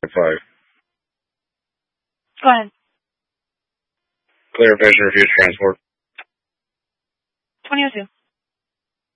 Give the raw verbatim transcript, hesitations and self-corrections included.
Five. Go ahead. Clarification refused transport. twenty oh two.